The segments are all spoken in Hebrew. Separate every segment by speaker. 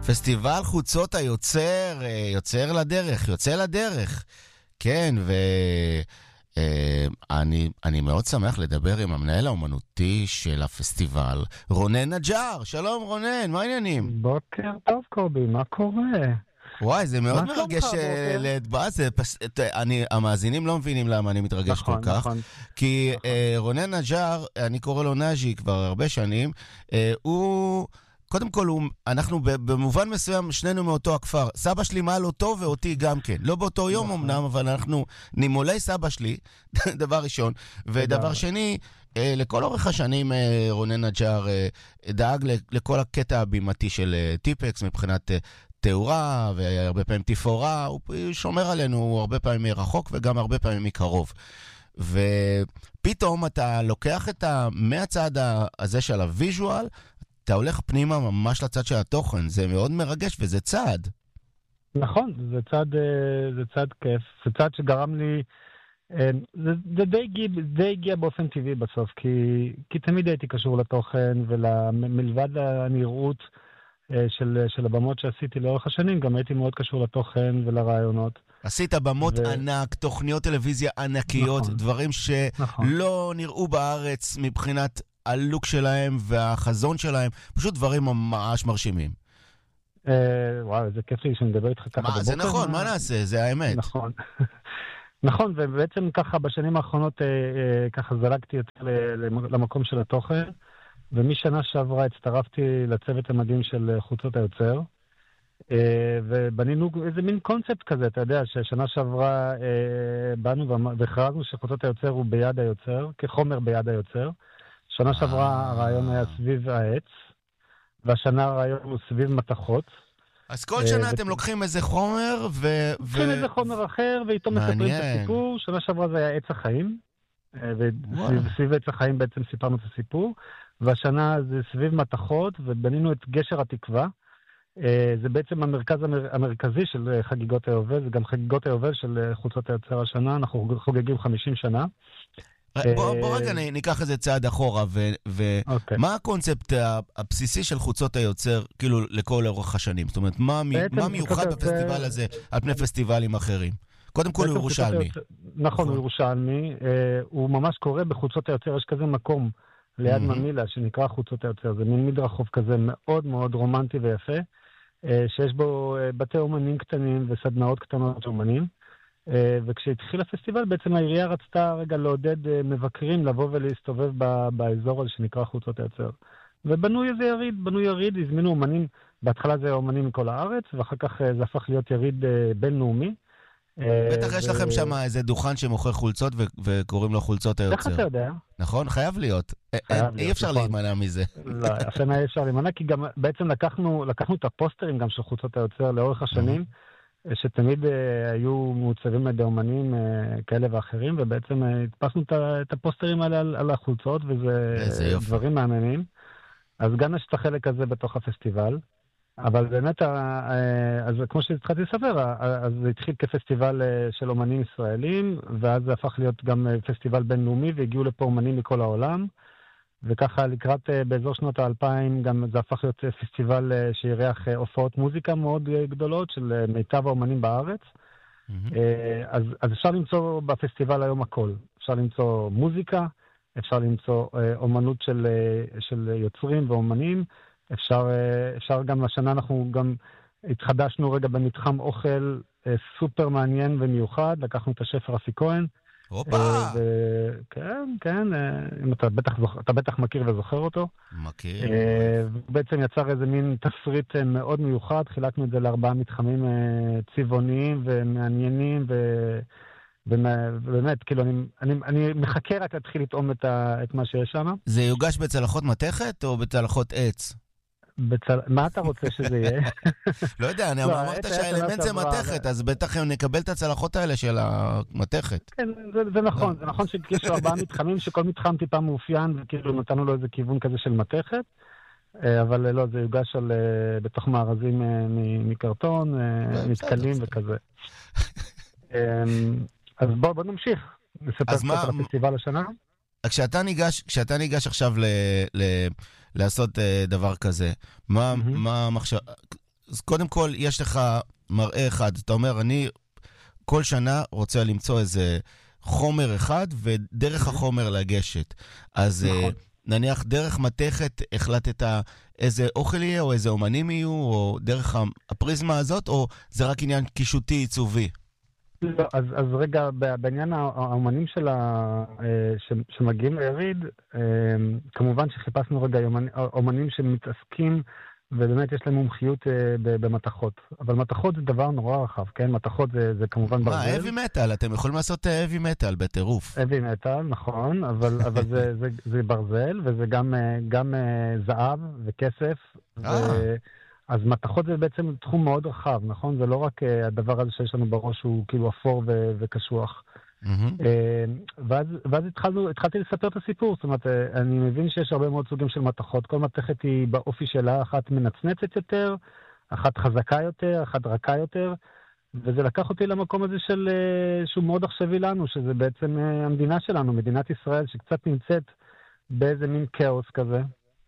Speaker 1: פסטיבל חוצות היוצר, יוצא לדרך. כן, אני מאוד שמח לדבר עם המנהל האומנותי של הפסטיבל, רונן נג'אר. שלום רונן, מה העניינים?
Speaker 2: בוקר טוב קובי, מה קורה?
Speaker 1: וואי, זה מאוד מרגש המאזינים לא מבינים למה אני מתרגש כל כך. כי רונן נג'אר, אני קורא לו נג'י כבר הרבה שנים, הוא... קודם כל, אנחנו במובן מסוים שנינו מאותו הכפר. סבא שלי מעל אותו ואותי גם כן. לא באותו יום אמנם, אבל אנחנו נימולי סבא שלי, דבר ראשון. ודבר שני, לכל אורך השנים רונן נג'אר דאג לכל הקטע הבימתי של טיפקס מבחינת תאורה, והרבה פעמים תפאורה. הוא שומר עלינו הרבה פעמים מרחוק וגם הרבה פעמים מקרוב. ופתאום אתה לוקח מהצד הזה של הוויז'ואל, אתה הולך פנימה ממש לצד של התוכן, זה מאוד מרגש וזה צעד.
Speaker 2: נכון, זה צעד כיף, זה צעד שגרם לי, זה די הגיע באופן טבעי בסוף, כי תמיד הייתי קשור לתוכן, ומלבד הנראות של הבמות שעשיתי לאורך השנים, גם הייתי מאוד קשור לתוכן ולרעיונות.
Speaker 1: עשית במות ענק, תוכניות טלוויזיה ענקיות, נכון. דברים שלא נראו בארץ מבחינת הלוק שלהם והחזון שלהם, פשוט דברים ממש מרשימים.
Speaker 2: וואו, זה כיף לי שנדבר איתך ככה בבוקר.
Speaker 1: זה נכון, מה נעשה? זה האמת.
Speaker 2: נכון. נכון, ובעצם ככה בשנים האחרונות ככה זלגתי יותר למקום של התוכן, ומשנה שעברה הצטרפתי לצוות המדהים של חוצות היוצר, ובנינו איזה מין קונספט כזה, אתה יודע, ששנה שעברה באנו והכרזנו שחוצות היוצר הוא ביד היוצר, כחומר ביד היוצר. שנה שעברה הרעיון היה סביב העץ, והשנה הרעיון הוא סביב מתכות.
Speaker 1: אז כל שנה אתם לוקחים איזה חומר
Speaker 2: לוקחים איזה חומר אחר, ואיתו מספרים את הסיפור. שנה שעברה זה היה עץ החיים, וסביב עץ החיים בעצם סיפרנו את הסיפור, והשנה זה סביב מתכות, ובנינו את גשר התקווה. זה בעצם המרכז המרכזי של חגיגות היובל, זה גם חגיגות היובל של חוצות היוצר השנה, אנחנו חוגגים 50 שנה.
Speaker 1: בוא רגע ניקח איזה צעד אחורה, ומה הקונספט הבסיסי של חוצות היוצר, כאילו לכל אורך השנים? זאת אומרת, מה מיוחד בפסטיבל הזה על פני פסטיבלים אחרים? קודם כל הוא ירושלמי.
Speaker 2: נכון, הוא ירושלמי. הוא ממש קורה בחוצות היוצר, יש כזה מקום ליד ממילה שנקרא חוצות היוצר. זה מין מדרחוב כזה מאוד מאוד רומנטי ויפה, שיש בו בתי אומנים קטנים וסדנאות קטנות של אומנים. וכשהתחיל הפסטיבל, בעצם העירייה רצתה רגע לעודד מבקרים לבוא ולהסתובב באזור הזה שנקרא חוצות היוצר. ובנו איזה יריד, הזמינו אומנים, בהתחלה זה אומנים מכל הארץ, ואחר כך זה הפך להיות יריד בינלאומי.
Speaker 1: בטח יש לכם שם איזה דוכן שמוכר חולצות וקוראים לו חולצות היוצר.
Speaker 2: איך אתה יודע?
Speaker 1: נכון, חייב להיות. אי אפשר להימנע מזה.
Speaker 2: לא, השנה אי אפשר להימנע, כי גם בעצם לקחנו את הפוסטרים גם של חוצות היוצר לאורך השנים, שתמיד היו מעוצבים על אומנים כאלה ואחרים, ובעצם הדפסנו את הפוסטרים האלה על החולצות, וזה דברים מעניינים. אז גם יש את החלק הזה בתוך הפסטיבל, אבל באמת, אז כמו שהתחלתי לספר, אז זה התחיל כפסטיבל של אומנים ישראלים, ואז זה הפך להיות גם פסטיבל בינלאומי, והגיעו לפה אומנים מכל העולם, וככה לקראת באזור שנות ה-2000 גם זה הפך להיות פסטיבל שירח הופעות מוזיקה מאוד גדולות של מיטב האומנים בארץ. אז אפשר למצוא בפסטיבל היום הכל. אפשר למצוא מוזיקה, אפשר למצוא אומנות של יוצרים ואומנים, אפשר גם השנה אנחנו גם התחדשנו רגע במתחם אוכל סופר מעניין ומיוחד, לקחנו את השף רפי כהן, כן, אתה בטח מכיר וזוכר אותו.
Speaker 1: מכיר.
Speaker 2: בעצם יצר איזה מין תפריט מאוד מיוחד, חילקנו את זה ל4 מתחמים צבעוניים ומעניינים, ובאמת, כאילו, אני מחכה רק להתחיל לטעום את מה שיש שם.
Speaker 1: זה יוגש בצלחות מתכת או בצלחות עץ?
Speaker 2: מה אתה רוצה שזה יהיה?
Speaker 1: לא יודע, אני אמרת שהאלמנט זה מתכת, אז בטח נקבל את הצלחות האלה של המתכת.
Speaker 2: כן, זה נכון, זה נכון שיש 4 מתחמים שכל מתחם טיפה מאופיין, וכאילו נתנו לו איזה כיוון כזה של מתכת, אבל לא, זה יוגש בתוך מארזים מקרטון, מתקלים וכזה. אז בוא נמשיך, נספר קצת על הפסטיבל השנה.
Speaker 1: כשאתה ניגש עכשיו לעשות דבר כזה, מה מחשב... אז קודם כל, יש לך מראה אחד. אתה אומר, אני כל שנה רוצה למצוא איזה חומר אחד, ודרך החומר לגשת. אז נניח דרך מתכת החלטת איזה אוכל יהיה, או איזה אומנים יהיו, או דרך הפריזמה הזאת, או זה רק עניין קישוטי עיצובי?
Speaker 2: לא, אז רגע, בעניין האומנים שמגיעים ליריד, כמובן שחיפשנו רגע אומנים שמתעסקים, ובאמת יש להם מומחיות במתכות. אבל מתכות זה דבר נורא רחב, כן? מתכות זה כמובן ברזל.
Speaker 1: מה, heavy metal? אתם יכולים לעשות heavy metal בטירוף.
Speaker 2: heavy metal, נכון, אבל זה ברזל, וזה גם זהב וכסף. אז מתכות זה בעצם תחום מאוד רחב, נכון? זה לא רק הדבר הזה שיש לנו בראש הוא כאילו אפור וקשוח. ואז התחלתי לספר את הסיפור, זאת אומרת, אני מבין שיש הרבה מאוד סוגים של מתכות, כל מתכת היא באופי שלה, אחת מנצנצת יותר, אחת חזקה יותר, אחת רכה יותר, וזה לקח אותי למקום הזה שהוא מאוד עכשווי לנו, שזה בעצם המדינה שלנו, מדינת ישראל, שקצת נמצאת באיזה מין כאוס כזה,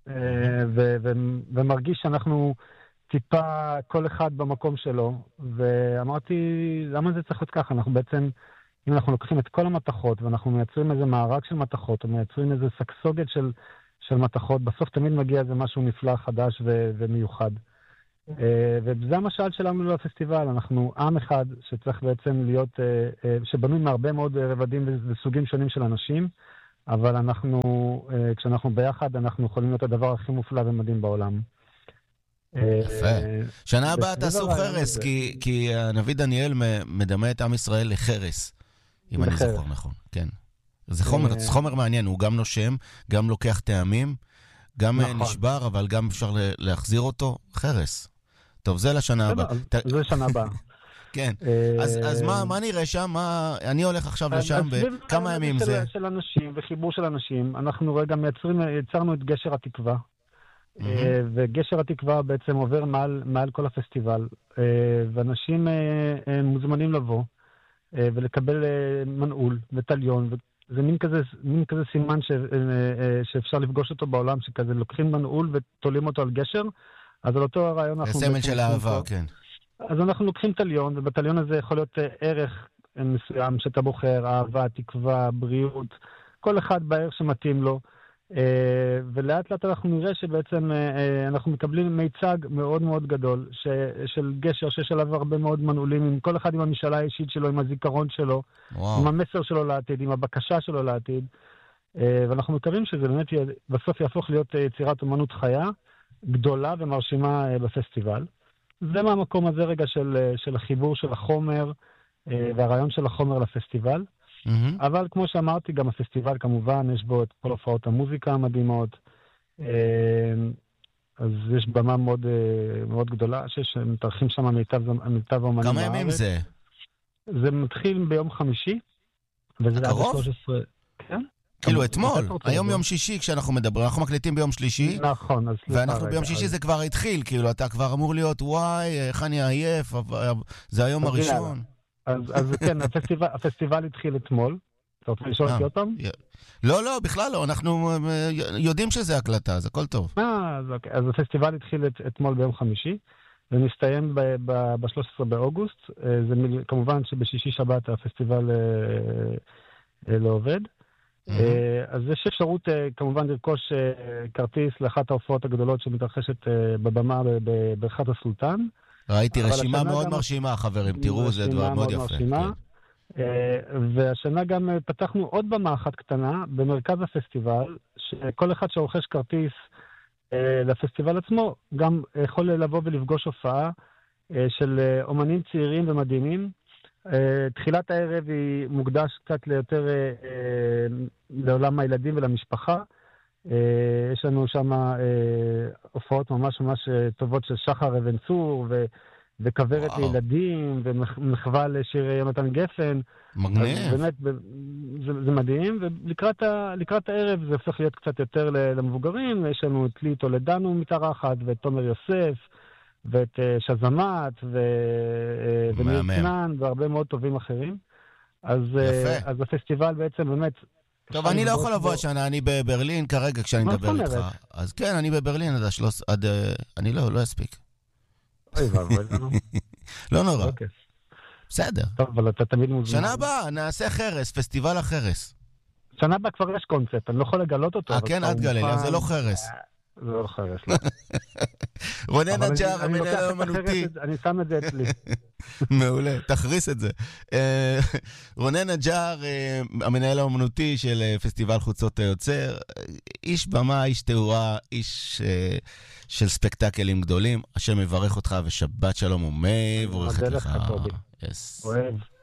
Speaker 2: ומרגיש שאנחנו טיפה כל אחד במקום שלו, ואמרתי, למה זה צריך להיות ככה? אנחנו בעצם, אם אנחנו לוקחים את כל המתכות, ואנחנו מייצרים איזה מארג של מתכות, או מייצרים איזה סקסוגת של מתכות, בסוף תמיד מגיע איזה משהו נפלא, חדש ומיוחד. וזה המשל שלנו לפסטיבל, אנחנו עם אחד שצריך בעצם להיות, שבנוי מהרבה מאוד רבדים וסוגים שונים של אנשים, אבל כשאנחנו ביחד, אנחנו יכולים להיות הדבר הכי מופלא ומדהים בעולם.
Speaker 1: יפה. שנה הבאה תעשו חרס, כי הנביא דניאל מדמה את עם ישראל לחרס, אם אני זוכר נכון. כן. זה חומר מעניין, הוא גם נושם, גם לוקח טעמים, גם נשבר, אבל גם אפשר להחזיר אותו, חרס. טוב, זה לשנה הבאה.
Speaker 2: זה שנה הבאה.
Speaker 1: כן. אז מה נראה שם? אני הולך עכשיו לשם, וכמה ימים זה?
Speaker 2: של אנשים וחיבור של אנשים. אנחנו רגע יצרנו את גשר התקווה. וגשר התקווה בעצם עובר מעל כל הפסטיבל, ואנשים מוזמנים לבוא ולקבל מנעול וטליון, זה מין כזה סימן שאפשר לפגוש אותו בעולם, שכזה לוקחים מנעול ותולים אותו על גשר, אז על אותו הרעיון אנחנו...
Speaker 1: הסמל של האהבה, כן.
Speaker 2: אז אנחנו לוקחים טליון, ובטליון הזה יכול להיות ערך מסוים שאתה בוחר, אהבה, תקווה, בריאות, כל אחד בערך שמתאים לו, ולאט לאט אנחנו נראה שבעצם אנחנו מקבלים מיצג מאוד מאוד גדול של גשר שיש עליו הרבה מאוד מנעולים, עם כל אחד עם המשאלה האישית שלו, עם הזיכרון שלו, עם המסר שלו לעתיד, עם הבקשה שלו לעתיד, ואנחנו מקווים שזה באמת בסוף יהפוך להיות יצירת אומנות חיה גדולה ומרשימה בפסטיבל. זה מהמקום הזה רגע של החיבור של החומר והרעיון של החומר לפסטיבל. אבל כמו שאמרתי, גם הפסטיבל כמובן, יש בו את כל הופעות המוזיקה המדהימות, אז יש במה מאוד, מאוד גדולה, שמתארחים שם מיטב האומנים בארץ.
Speaker 1: כמה ימים זה?
Speaker 2: זה מתחיל ביום חמישי.
Speaker 1: הקרוב?
Speaker 2: כן.
Speaker 1: כאילו אתמול, היום יום שישי כשאנחנו מדברים, אנחנו מקליטים ביום שלישי.
Speaker 2: נכון, אז
Speaker 1: ואנחנו ביום שישי זה כבר התחיל, כאילו אתה כבר אמור להיות, וואי, איך אני עייף, זה היום הראשון.
Speaker 2: אז כן, הפסטיבל התחיל אתמול. אתה רוצה לשאול אותי אותם?
Speaker 1: לא, בכלל לא. אנחנו יודעים שזה הקלטה, אז הכל טוב.
Speaker 2: אז הפסטיבל התחיל אתמול ביום חמישי, ונסתיים ב-13 באוגוסט. כמובן שבשישי שבת הפסטיבל לא עובד. אז יש אפשרות כמובן לרכוש כרטיס לאחת ההופעות הגדולות שמתרחשת בבמה בברכת הסולטן.
Speaker 1: ראיתי רשימה מאוד מרשימה, חברים, תראו, זה דבר מאוד יפה.
Speaker 2: והשנה גם פתחנו עוד במה אחת קטנה במרכז הפסטיבל, שכל אחד שרוכש כרטיס לפסטיבל עצמו, גם יכול לבוא ולפגוש הופעה של אומנים צעירים ומדהימים. תחילת הערב היא מוקדש קצת ליותר לעולם הילדים ולמשפחה. יש לנו שם הופעות ממש טובות של שחר אבן צור וכברת לילדים ומחווה לשיר יונתן גפן.
Speaker 1: מגניב.
Speaker 2: באמת זה מדהים, ולקראת הערב זה הופך להיות קצת יותר למבוגרים. יש לנו את לי תולדנו מתארחת ואת תומר יוסף ואת שזמת וניר צנן והרבה מאוד טובים אחרים. אז הפסטיבל בעצם באמת...
Speaker 1: טוב, אני לא יכול לבוא השנה, אני בברלין כרגע כשאני מדבר איתך. אז כן, אני בברלין עד אני לא אספיק.
Speaker 2: אוי ואבוי לנו.
Speaker 1: לא נורא. בסדר.
Speaker 2: טוב, אבל אתה תמיד מוזמן.
Speaker 1: שנה הבאה, נעשה חרס, פסטיבל החרס.
Speaker 2: שנה הבאה כבר יש קונספט, אני לא יכול לגלות אותו.
Speaker 1: כן, את גלליה, זה לא חרס.
Speaker 2: זה לא חרס, לא.
Speaker 1: רונן נג'אר, המנהל האומנותי.
Speaker 2: אני שם את זה אצלי.
Speaker 1: מעולה, תכריס את זה. רונן נג'אר, המנהל האומנותי של פסטיבל חוצות היוצר, איש במה, איש תאורה, איש של ספקטקלים גדולים. השם מברך אותך ושבת שלום ומבורכת לך.
Speaker 2: אוהב.